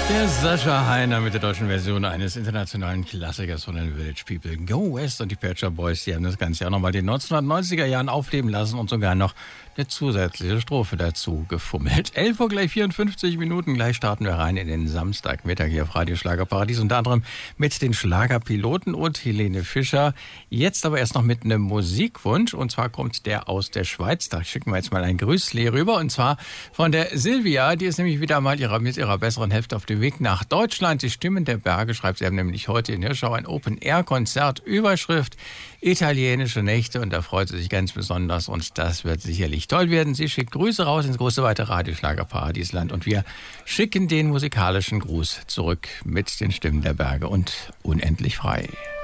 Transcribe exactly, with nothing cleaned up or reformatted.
Der Sascha Heiner mit der deutschen Version eines internationalen Klassikers von den Village People. Go West und die Pet Shop Boys, die haben das Ganze ja nochmal in den neunzehnhundertneunziger Jahren aufleben lassen und sogar noch eine zusätzliche Strophe dazu gefummelt. elf Uhr gleich vierundfünfzig Minuten, gleich starten wir rein in den Samstagmittag hier auf Radio Schlagerparadies, unter anderem mit den Schlagerpiloten und Helene Fischer. Jetzt aber erst noch mit einem Musikwunsch, und zwar kommt der aus der Schweiz. Da schicken wir jetzt mal ein Grüßli rüber, und zwar von der Silvia, die ist nämlich wieder mal ihrer, mit ihrer besseren Hälfte auf dem Weg nach Deutschland. Die Stimmen der Berge, schreibt sie, haben nämlich heute in Hirschau ein Open-Air-Konzert, Überschrift italienische Nächte, und da freut sie sich ganz besonders, und das wird sicherlich toll werden. Sie schickt Grüße raus ins große weite Radioschlagerparadiesland, und wir schicken den musikalischen Gruß zurück mit den Stimmen der Berge und Unendlich frei.